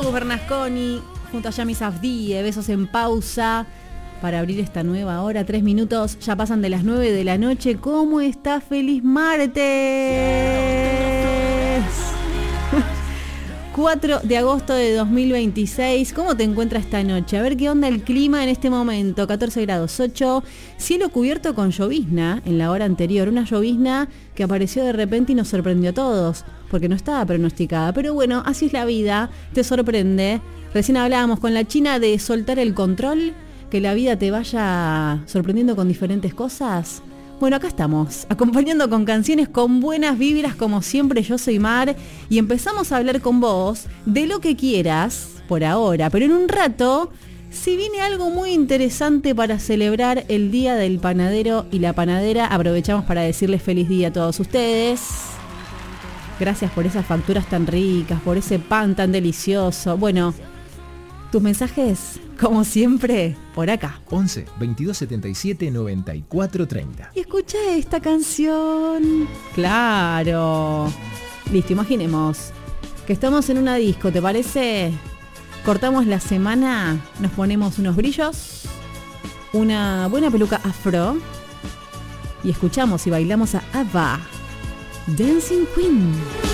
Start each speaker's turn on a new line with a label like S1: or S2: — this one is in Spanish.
S1: Agus Bernasconi junto a Yami Safdie, Besos en Pausa, para abrir esta nueva hora. 3 minutos, ya pasan de las 9 de la noche. ¿Cómo está? ¡Feliz martes! 4 de agosto de 2026. ¿Cómo te encuentras esta noche? A ver qué onda el clima en este momento. 14 grados 8. Cielo cubierto con llovizna en la hora anterior. Una llovizna que apareció de repente y nos sorprendió a todos, porque no estaba pronosticada. Pero bueno, así es la vida. Te sorprende. Recién hablábamos con la China de soltar el control, que la vida te vaya sorprendiendo con diferentes cosas. Bueno, acá estamos, acompañando con canciones con buenas vibras, como siempre. Yo soy Mar y empezamos a hablar con vos de lo que quieras por ahora, pero en un rato se viene algo muy interesante para celebrar el Día del Panadero y la Panadera. Aprovechamos para decirles feliz día a todos ustedes. Gracias por esas facturas tan ricas, por ese pan tan delicioso. Bueno, tus mensajes, como siempre, por acá.
S2: 11 22 77 94 30.
S1: Y escucha esta canción. Claro. Listo, imaginemos que estamos en una disco, ¿te parece? Cortamos la semana, nos ponemos unos brillos, una buena peluca afro y escuchamos y bailamos a Ava, Dancing Queen.